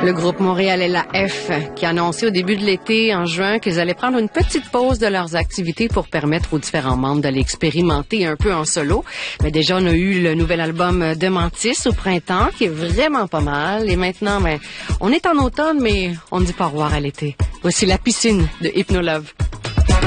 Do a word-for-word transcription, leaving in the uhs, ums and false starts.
Le groupe Montréalais La F qui a annoncé au début de l'été, en juin, qu'ils allaient prendre une petite pause de leurs activités pour permettre aux différents membres d'aller expérimenter un peu en solo. Mais déjà, on a eu le nouvel album de Mantis au printemps qui est vraiment pas mal. Et maintenant, ben, on est en automne, mais on ne dit pas au revoir à l'été. Voici La Piscine de Hypnolove.